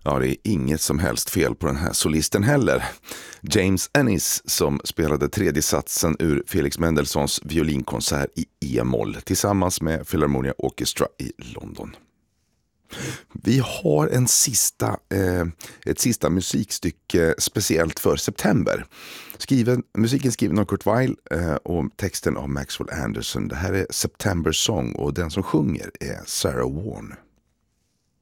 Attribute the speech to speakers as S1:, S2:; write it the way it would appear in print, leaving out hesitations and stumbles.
S1: Ja, det är inget som helst fel på den här solisten heller. James Ennis som spelade tredje satsen ur Felix Mendelssohns violinkonsert i E-moll tillsammans med Philharmonia Orchestra i London. Vi har ett sista musikstycke speciellt för september. Musiken skriven av Kurt Weill och texten av Maxwell Anderson. Det här är September Song och den som sjunger är Sarah Vaughan.